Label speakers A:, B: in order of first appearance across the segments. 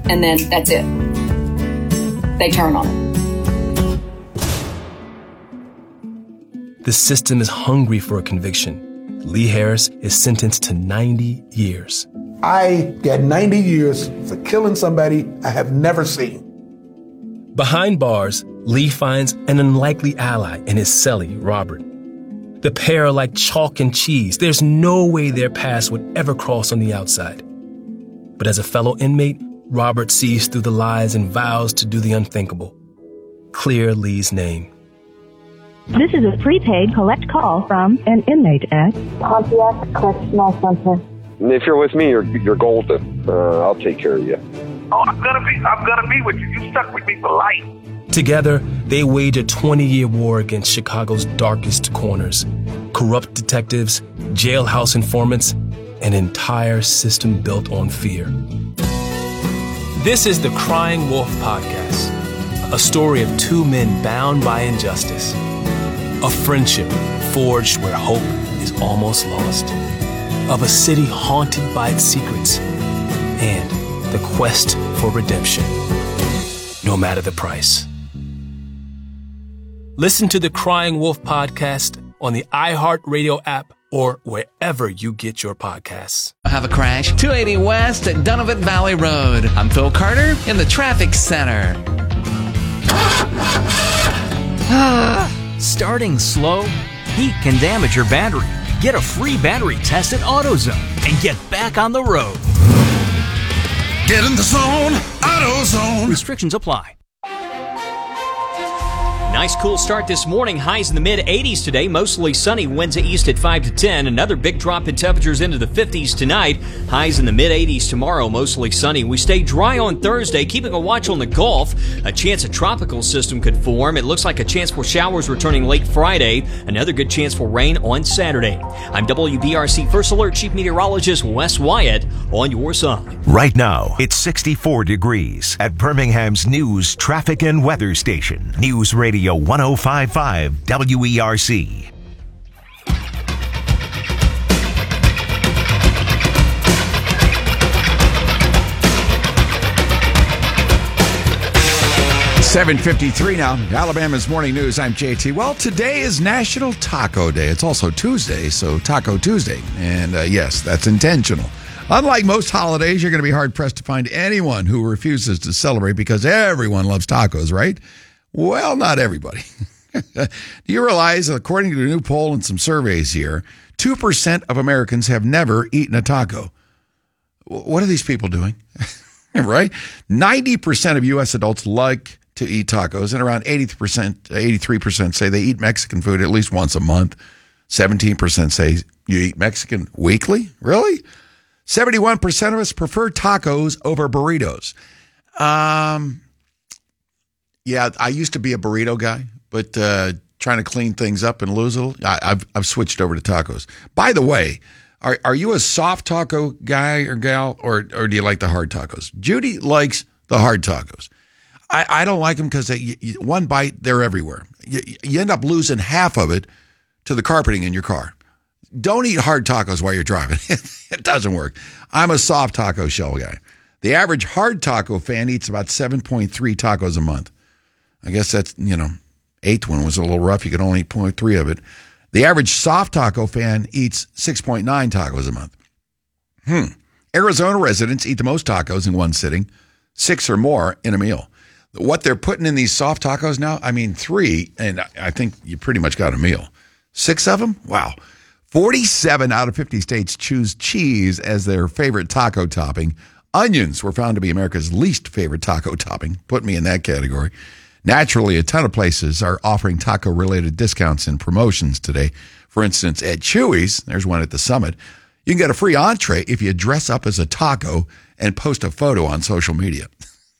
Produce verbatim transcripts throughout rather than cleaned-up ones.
A: and then that's it. They turn on it.
B: The system is hungry for a conviction. Lee Harris is sentenced to ninety years.
C: I got ninety years for killing somebody I have never seen.
B: Behind bars, Lee finds an unlikely ally in his cellie, Robert. The pair are like chalk and cheese. There's no way their paths would ever cross on the outside. But as a fellow inmate, Robert sees through the lies and vows to do the unthinkable. Clear Lee's name.
D: This is a prepaid collect call from an inmate at
E: Pontiac Correctional Center.
F: If you're with me, you're you're golden. Uh, I'll take care of you.
G: Oh, I'm gonna be I'm gonna be with you. You stuck with me for life.
B: Together, they wage a twenty-year war against Chicago's darkest corners. Corrupt detectives, jailhouse informants, an entire system built on fear. This is the Crying Wolf Podcast, a story of two men bound by injustice, a friendship forged where hope is almost lost, of a city haunted by its secrets, and the quest for redemption, no matter the price. Listen to the Crying Wolf Podcast on the iHeartRadio app or wherever you get your podcasts.
H: Have a crash. two eighty West at Donovan Valley Road. I'm Phil Carter in the traffic center.
I: Starting slow? Heat can damage your battery. Get a free battery test at AutoZone and get back on the road.
J: Get in the zone, AutoZone.
I: Restrictions apply.
K: Nice cool start this morning. Highs in the mid eighties today. Mostly sunny. Winds east at five to ten. Another big drop in temperatures into the fifties tonight. Highs in the mid eighties tomorrow. Mostly sunny. We stay dry on Thursday. Keeping a watch on the Gulf. A chance a tropical system could form. It looks like a chance for showers returning late Friday. Another good chance for rain on Saturday. I'm W B R C First Alert Chief Meteorologist Wes Wyatt on your side.
L: Right now, it's sixty-four degrees at Birmingham's News, Traffic, and Weather Station. News Radio one oh five point five W E R C.
J: seven fifty-three now, Alabama's Morning News. I'm J T. Well, today is National Taco Day. It's also Tuesday, so Taco Tuesday. And uh, yes, that's intentional. Unlike most holidays, you're going to be hard-pressed to find anyone who refuses to celebrate because everyone loves tacos, right? Well, not everybody. Do you realize, according to a new poll and some surveys here, two percent of Americans have never eaten a taco. What are these people doing? Right? ninety percent of U S adults like to eat tacos, and around eighty percent, eighty-three percent say they eat Mexican food at least once a month. seventeen percent say you eat Mexican weekly? Really? seventy-one percent of us prefer tacos over burritos. Um, yeah, I used to be a burrito guy, but uh, trying to clean things up and lose a little, I, I've I've switched over to tacos. By the way, are are you a soft taco guy or gal, or or do you like the hard tacos? Judy likes the hard tacos. I, I don't like them because one bite, they're everywhere. You, you end up losing half of it to the carpeting in your car. Don't eat hard tacos while you're driving. It doesn't work. I'm a soft taco shell guy. The average hard taco fan eats about seven point three tacos a month. I guess that's, you know, eighth one was a little rough. You could only eat zero point three of it. The average soft taco fan eats six point nine tacos a month. Hmm. Arizona residents eat the most tacos in one sitting, six or more in a meal. What they're putting in these soft tacos now, I mean, three, and I think you pretty much got a meal. Six of them? Wow. forty-seven out of fifty states choose cheese as their favorite taco topping. Onions were found to be America's least favorite taco topping. Put me in that category. Naturally, a ton of places are offering taco-related discounts and promotions today. For instance, at Chuy's, there's one at the Summit, you can get a free entree if you dress up as a taco and post a photo on social media.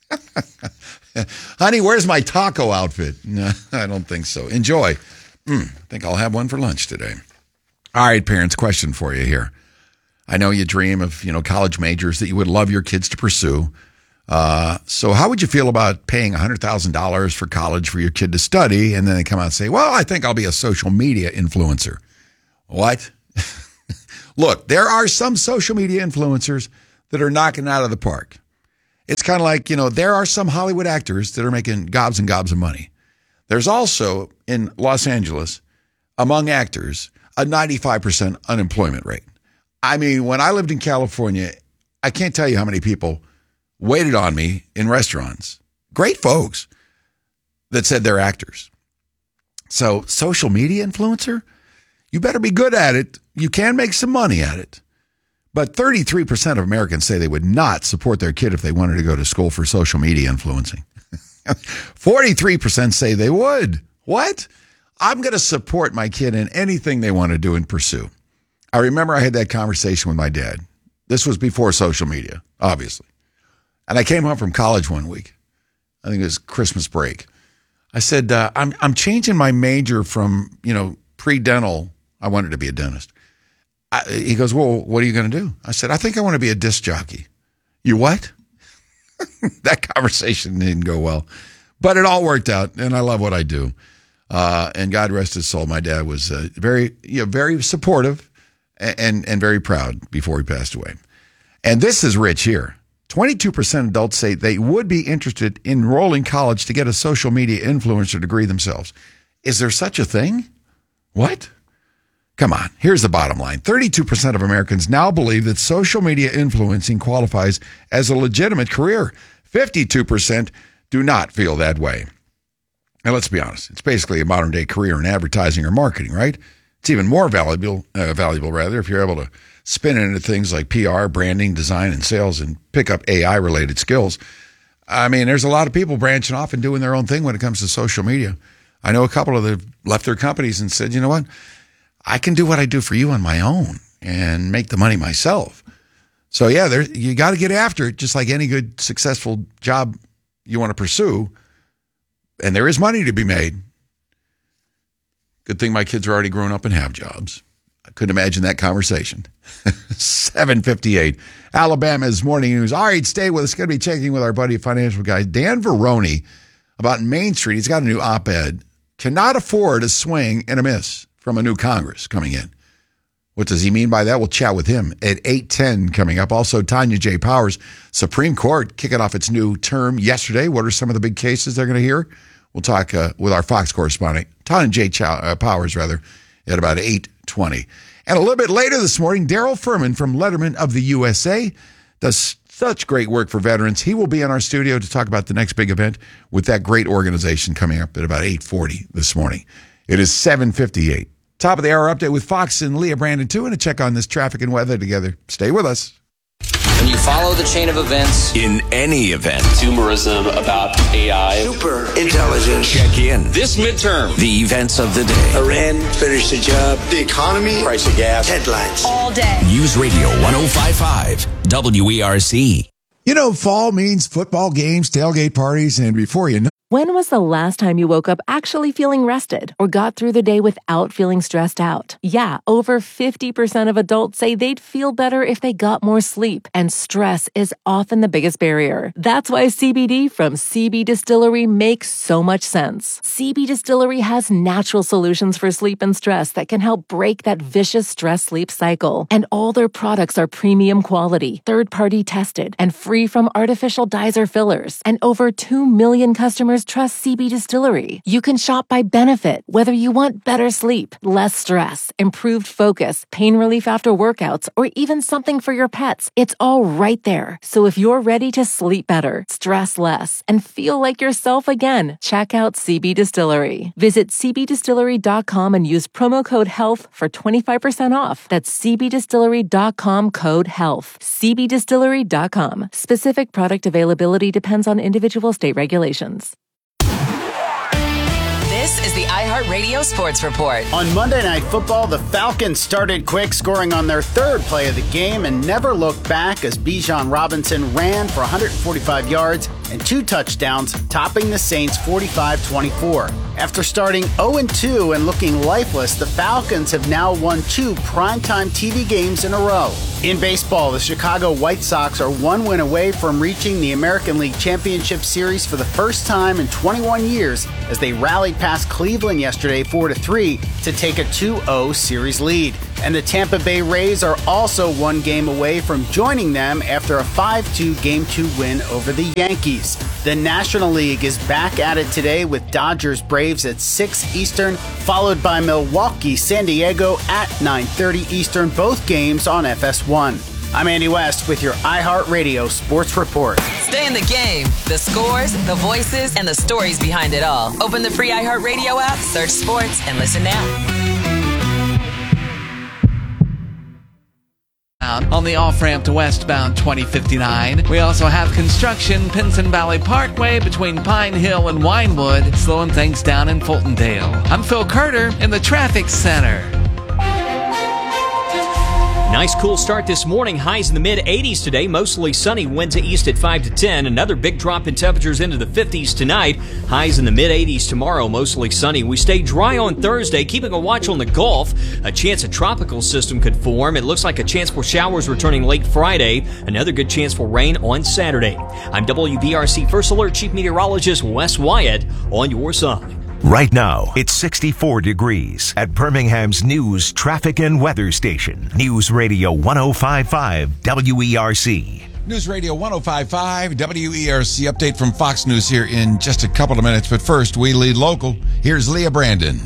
J: Honey, where's my taco outfit? No, I don't think so. Enjoy. Mm, I think I'll have one for lunch today. All right, parents, question for you here. I know you dream of, you know, college majors that you would love your kids to pursue. Uh, so how would you feel about paying one hundred thousand dollars for college for your kid to study, and then they come out and say, well, I think I'll be a social media influencer? What? Look, there are some social media influencers that are knocking out of the park. It's kind of like, you know, there are some Hollywood actors that are making gobs and gobs of money. There's also, in Los Angeles, among actors, a ninety-five percent unemployment rate. I mean, when I lived in California, I can't tell you how many people waited on me in restaurants. Great folks that said they're actors. So, social media influencer, you better be good at it. You can make some money at it. But thirty-three percent of Americans say they would not support their kid if they wanted to go to school for social media influencing. forty-three percent say they would. What? I'm going to support my kid in anything they want to do and pursue. I remember I had that conversation with my dad. This was before social media, obviously. And I came home from college one week. I think it was Christmas break. I said, uh, I'm I'm changing my major from, you know, pre-dental. I wanted to be a dentist. I, he goes, well, what are you going to do? I said, I think I want to be a disc jockey. You what? That conversation didn't go well. But it all worked out, and I love what I do. Uh, and God rest his soul, my dad was uh, very, you know, very supportive and, and and very proud before he passed away. And this is rich here. twenty-two percent of adults say they would be interested in enrolling college to get a social media influencer degree themselves. Is there such a thing? What? Come on. Here's the bottom line. thirty-two percent of Americans now believe that social media influencing qualifies as a legitimate career. fifty-two percent do not feel that way. Now, let's be honest. It's basically a modern-day career in advertising or marketing, right? It's even more valuable, uh, valuable rather, if you're able to spin it into things like P R, branding, design, and sales, and pick up A I-related skills. I mean, there's a lot of people branching off and doing their own thing when it comes to social media. I know a couple of them left their companies and said, you know what? I can do what I do for you on my own and make the money myself. So, yeah, there, you got to get after it, just like any good, successful job you want to pursue. And there is money to be made. Good thing my kids are already grown up and have jobs. I couldn't imagine that conversation. seven fifty-eight. Alabama's Morning News. All right, stay with us. Going to be checking with our buddy, financial guy, Dan Veroni, about Main Street. He's got a new op-ed. Cannot afford a swing and a miss from a new Congress coming in. What does he mean by that? We'll chat with him at eight ten coming up. Also, Tanya J. Powers, Supreme Court kicking off its new term yesterday. What are some of the big cases they're going to hear? We'll talk uh, with our Fox correspondent, Tanya J. Ch- uh, Powers, rather, at about eight twenty. And a little bit later this morning, Daryl Furman from Letterman of the U S A does such great work for veterans. He will be in our studio to talk about the next big event with that great organization coming up at about eight forty this morning. It is seven fifty-eight. Top of the hour update with Fox and Leah Brandon, too, and a check on this traffic and weather together. Stay with us.
M: When you follow the chain of events
N: in any event,
O: consumerism about A I,
P: super intelligence.
N: Check in
O: this midterm,
N: the events of the day.
P: Iran finished the job.
Q: The economy,
P: price of gas, headlines
R: all day.
N: News Radio one oh five point five W E R C.
J: You know, fall means football games, tailgate parties, and before you know.
S: When was the last time you woke up actually feeling rested or got through the day without feeling stressed out? Yeah, over fifty percent of adults say they'd feel better if they got more sleep, and stress is often the biggest barrier. That's why C B D from C B Distillery makes so much sense. C B Distillery has natural solutions for sleep and stress that can help break that vicious stress-sleep cycle. And all their products are premium quality, third-party tested, and free from artificial dyes or fillers. And over two million customers trust C B Distillery. You can shop by benefit, whether you want better sleep, less stress, improved focus, pain relief after workouts, or even something for your pets. It's all right there. So if you're ready to sleep better, stress less, and feel like yourself again, check out C B Distillery. Visit c b distillery dot com and use promo code HEALTH for twenty-five percent off. That's c b distillery dot com code HEALTH. c b distillery dot com. Specific product availability depends on individual state regulations.
R: This is the iHeartRadio Sports Report.
T: On Monday Night Football, the Falcons started quick, scoring on their third play of the game and never looked back as Bijan Robinson ran for one hundred forty-five yards and two touchdowns, topping the Saints forty-five twenty-four. After starting oh and two and looking lifeless, the Falcons have now won two primetime T V games in a row. In baseball, the Chicago White Sox are one win away from reaching the American League Championship Series for the first time in twenty-one years as they rallied past Cleveland yesterday four to three to take a two oh series lead. And the Tampa Bay Rays are also one game away from joining them after a five two Game two win over the Yankees. The National League is back at it today with Dodgers Braves at six Eastern, followed by Milwaukee San Diego at nine thirty Eastern, both games on F S one. I'm Andy West with your iHeartRadio Sports Report.
R: Stay in the game. The scores, the voices, and the stories behind it all. Open the free iHeartRadio app, search sports, and listen now.
H: On the off-ramp to westbound twenty fifty-nine. We also have construction Pinson Valley Parkway between Pine Hill and Winewood, slowing things down in Fultondale. I'm Phil Carter in the Traffic Center.
K: Nice cool start this morning. Highs in the mid eighties today. Mostly sunny. Winds at east at five to ten. Another big drop in temperatures into the fifties tonight. Highs in the mid eighties tomorrow. Mostly sunny. We stay dry on Thursday. Keeping a watch on the Gulf. A chance a tropical system could form. It looks like a chance for showers returning late Friday. Another good chance for rain on Saturday. I'm W B R C First Alert Chief Meteorologist Wes Wyatt on your side.
L: Right now, it's sixty-four degrees at Birmingham's news, traffic, and weather station. News Radio one oh five point five W E R C.
J: News Radio one oh five point five W E R C update from Fox News here in just a couple of minutes. But first, we lead local. Here's Leah Brandon.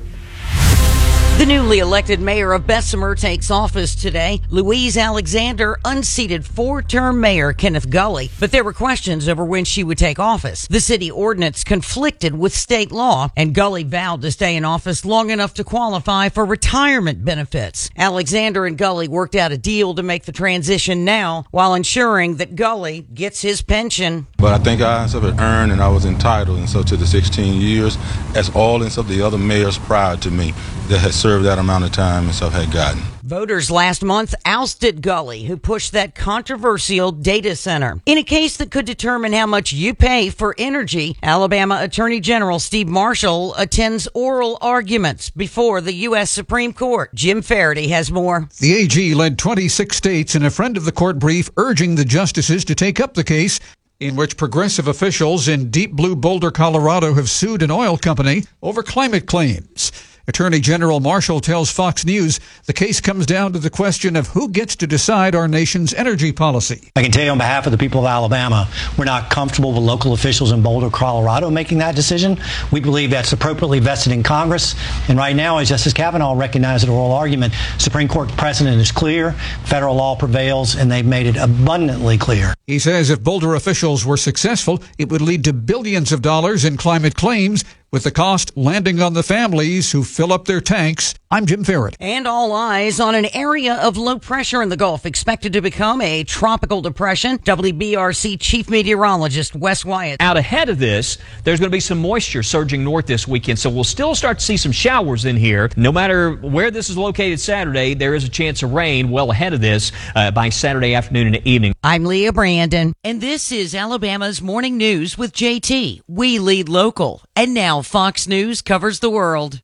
Q: The newly elected mayor of Bessemer takes office today. Louise Alexander unseated four-term mayor Kenneth Gully, but there were questions over when she would take office. The city ordinance conflicted with state law, and Gully vowed to stay in office long enough to qualify for retirement benefits. Alexander and Gully worked out a deal to make the transition now, while ensuring that Gully gets his pension.
U: But I think I sort of earned and I was entitled, and so to the sixteen years, as all and some of the other mayors prior to me that had served that amount of time and stuff had gotten.
Q: Voters last month ousted Gully, who pushed that controversial data center. In a case that could determine how much you pay for energy, Alabama Attorney General Steve Marshall attends oral arguments before the U S Supreme Court. Jim Faraday has more.
V: The A G led twenty-six states in a friend of the court brief urging the justices to take up the case in which progressive officials in deep blue Boulder, Colorado have sued an oil company over climate claims. Attorney General Marshall tells Fox News the case comes down to the question of who gets to decide our nation's energy policy.
W: I can tell you on behalf of the people of Alabama, we're not comfortable with local officials in Boulder, Colorado making that decision. We believe that's appropriately vested in Congress. And right now, as Justice Kavanaugh recognized in oral argument, Supreme Court precedent is clear, federal law prevails, and they've made it abundantly clear.
V: He says if Boulder officials were successful, it would lead to billions of dollars in climate claims, with the cost landing on the families who fill up their tanks. I'm Jim Ferret.
Q: And all eyes on an area of low pressure in the Gulf expected to become a tropical depression. W B R C Chief Meteorologist Wes Wyatt.
K: Out ahead of this, there's going to be some moisture surging north this weekend, so we'll still start to see some showers in here. No matter where this is located Saturday, there is a chance of rain well ahead of this uh, by Saturday afternoon and evening.
Q: I'm Leah Brandon, and this is Alabama's Morning News with J T. We lead local. And now Fox News covers the world.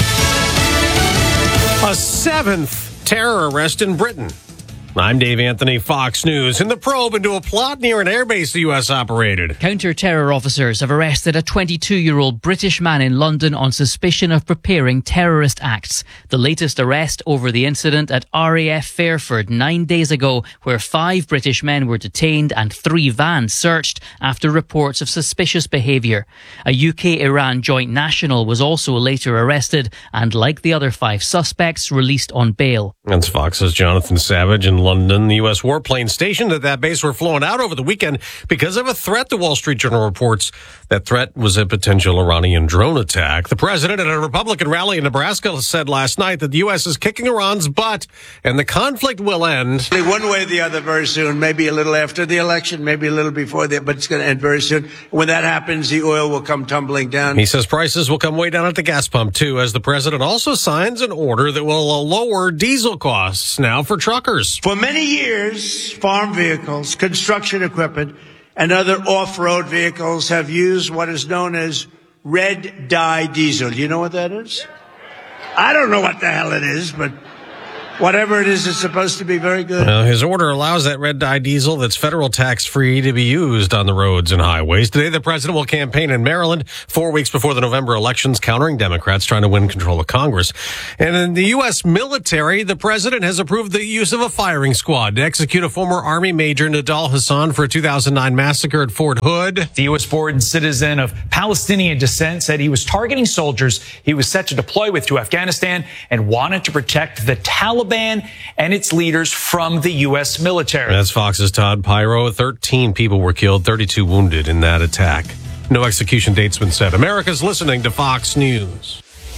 X: A seventh terror arrest in Britain. I'm Dave Anthony, Fox News. In the probe into a plot near an airbase the U S operated.
Y: Counter-terror officers have arrested a twenty-two-year-old British man in London on suspicion of preparing terrorist acts. The latest arrest over the incident at R A F Fairford nine days ago, where five British men were detained and three vans searched after reports of suspicious behaviour. A U K-Iran joint national was also later arrested and, like the other five suspects, released on bail.
X: That's Fox's Jonathan Savage in London. The U S warplanes stationed at that base were flown out over the weekend because of a threat, the Wall Street Journal reports. That threat was a potential Iranian drone attack. The president at a Republican rally in Nebraska said last night that the U S is kicking Iran's butt and the conflict will end.
P: One way or the other very soon, maybe a little after the election, maybe a little before that, but it's going to end very soon. When that happens, the oil will come tumbling down.
X: He says prices will come way down at the gas pump, too, as the president also signs an order that will lower diesel costs now for truckers.
P: For many years, farm vehicles, construction equipment, and other off-road vehicles have used what is known as red dye diesel. You know what that is? I don't know what the hell it is, but whatever it is, it's supposed to be very good.
X: Well, his order allows that red dye diesel that's federal tax-free to be used on the roads and highways. Today, the president will campaign in Maryland, four weeks before the November elections, countering Democrats trying to win control of Congress. And in the U S military, the president has approved the use of a firing squad to execute a former Army Major, Nidal Hassan, for a two thousand nine massacre at Fort Hood.
A: The U S-born citizen of Palestinian descent said he was targeting soldiers he was set to deploy with to Afghanistan and wanted to protect the Taliban and its leaders from the U S military.
X: That's Fox's Todd Pyro. thirteen people were killed, thirty-two wounded in that attack. No execution date's been set. America's listening to Fox News.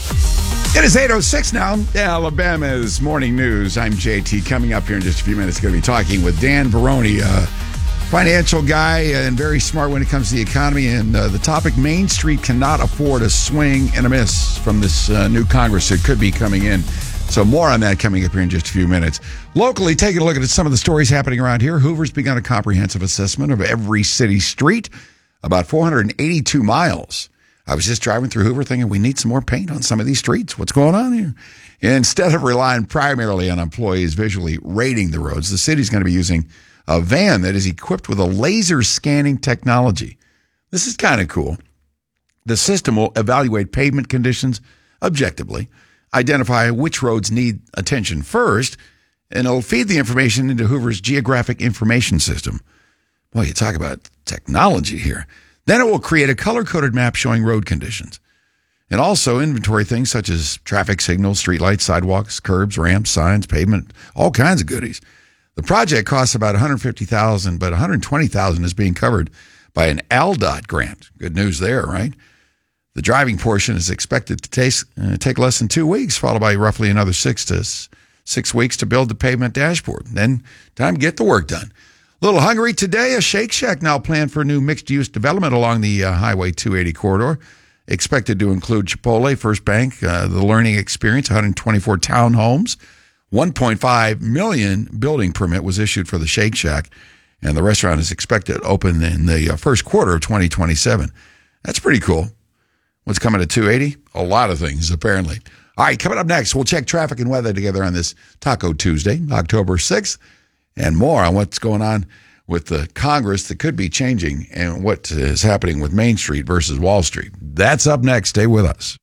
J: It is eight oh six now, Alabama's Morning News. I'm J T. Coming up here in just a few minutes, going to be talking with Dan Baroni, a financial guy and very smart when it comes to the economy. And uh, the topic, Main Street cannot afford a swing and a miss from this uh, new Congress that could be coming in. So more on that coming up here in just a few minutes. Locally, taking a look at some of the stories happening around here. Hoover's begun a comprehensive assessment of every city street, about four hundred eighty-two miles. I was just driving through Hoover thinking we need some more paint on some of these streets. What's going on here? Instead of relying primarily on employees visually rating the roads, the city's going to be using a van that is equipped with a laser scanning technology. This is kind of cool. The system will evaluate pavement conditions objectively, identify which roads need attention first, and it'll feed the information into Hoover's geographic information system. Boy, you talk about technology here. Then it will create a color-coded map showing road conditions, and also inventory things such as traffic signals, streetlights, sidewalks, curbs, ramps, signs, pavement, all kinds of goodies. The project costs about one hundred fifty thousand dollars, but one hundred twenty thousand dollars is being covered by an A L D O T grant. Good news there, right? The driving portion is expected to take, uh, take less than two weeks, followed by roughly another six to s- six weeks to build the pavement dashboard. Then time to get the work done. A little hungry today. A Shake Shack now planned for a new mixed-use development along the uh, Highway two eighty corridor, expected to include Chipotle, First Bank, uh, the Learning Experience, one hundred twenty-four townhomes. one point five million building permit was issued for the Shake Shack, and the restaurant is expected to open in the uh, first quarter of twenty twenty-seven. That's pretty cool. What's coming to two eighty? A lot of things, apparently. All right, coming up next, we'll check traffic and weather together on this Taco Tuesday, October sixth, and more on what's going on with the Congress that could be changing and what is happening with Main Street versus Wall Street. That's up next. Stay with us.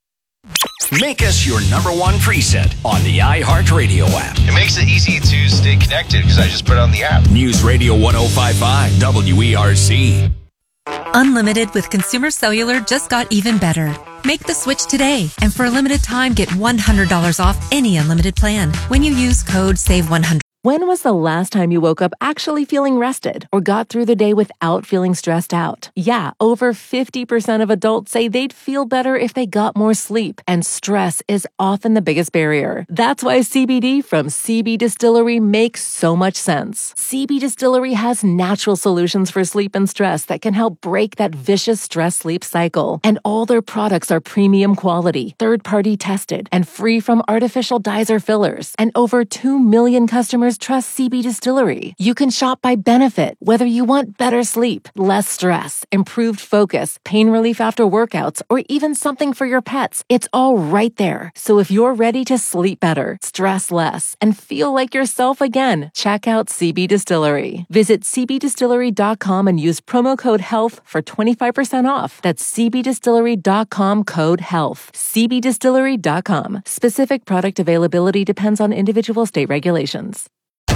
I: Make us your number one preset on the iHeartRadio app.
C: It makes it easy to stay connected because I just put it on the app.
I: News Radio one oh five point five W E R C.
D: Unlimited with Consumer Cellular just got even better. Make the switch today, and for a limited time, get one hundred dollars off any unlimited plan when you use code SAVE one hundred.
S: When was the last time you woke up actually feeling rested or got through the day without feeling stressed out? Yeah, over fifty percent of adults say they'd feel better if they got more sleep, and stress is often the biggest barrier. That's why C B D from C B Distillery makes so much sense. C B Distillery has natural solutions for sleep and stress that can help break that vicious stress-sleep cycle. And all their products are premium quality, third-party tested, and free from artificial dyes or fillers. And over two million customers trust C B Distillery. You can shop by benefit, whether you want better sleep, less stress, improved focus, pain relief after workouts, or even something for your pets. It's all right there. So if you're ready to sleep better, stress less, and feel like yourself again, check out C B Distillery. Visit c b distillery dot com and use promo code HEALTH for twenty-five percent off. That's c b distillery dot com code HEALTH. c b distillery dot com. Specific product availability depends on individual state regulations.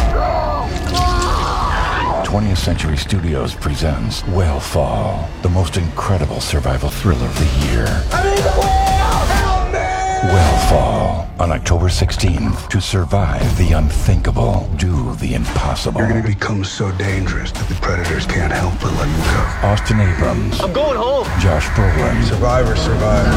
E: twentieth Century Studios presents Whale the most incredible survival thriller of the year. I'm in the whale! Help me! Whale on October sixteenth. To survive the unthinkable, do the impossible.
F: You're going to become so dangerous that the predators can't help but let you go.
E: Austin Abrams.
F: I'm going home.
E: Josh Brolin.
F: Survivor, survivor.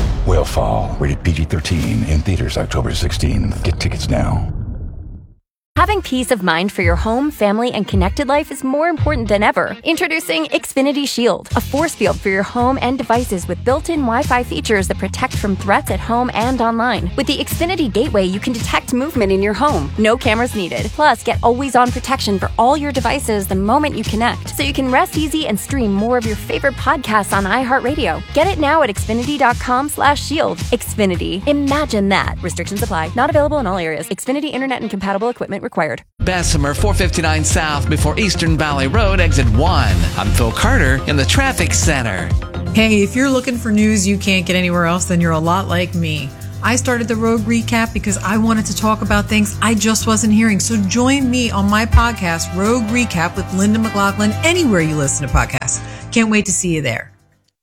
E: Whale rated P G thirteen in theaters October sixteenth. Get tickets now.
B: Having peace of mind for your home, family, and connected life is more important than ever. Introducing Xfinity Shield, a force field for your home and devices with built-in Wi-Fi features that protect from threats at home and online. With the Xfinity Gateway, you can detect movement in your home. No cameras needed. Plus, get always-on protection for all your devices the moment you connect, so you can rest easy and stream more of your favorite podcasts on iHeartRadio. Get it now at Xfinity.com slash shield. Xfinity. Imagine that. Restrictions apply. Not available in all areas. Xfinity Internet and compatible equipment required.
H: Bessemer, four fifty-nine South before Eastern Valley Road, exit one. I'm Phil Carter in the traffic center.
G: Hey, if you're looking for news you can't get anywhere else, then you're a lot like me. I started the Road Recap because I wanted to talk about things I just wasn't hearing. So join me on my podcast, Road Recap with Linda McLaughlin, anywhere you listen to podcasts. Can't wait to see you there.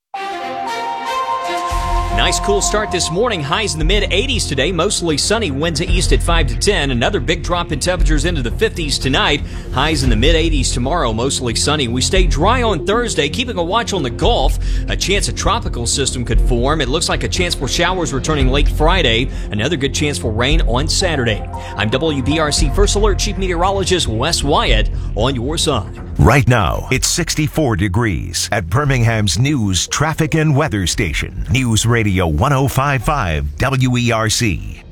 K: Nice cool start this morning. Highs in the mid eighties today. Mostly sunny. Winds east at five to ten. Another big drop in temperatures into the fifties tonight. Highs in the mid eighties tomorrow. Mostly sunny. We stay dry on Thursday. Keeping a watch on the Gulf. A chance a tropical system could form. It looks like a chance for showers returning late Friday. Another good chance for rain on Saturday. I'm W B R C First Alert Chief Meteorologist Wes Wyatt on your side.
L: Right now, it's sixty-four degrees at Birmingham's news, traffic, and weather station. News Radio one oh five point five W E R C.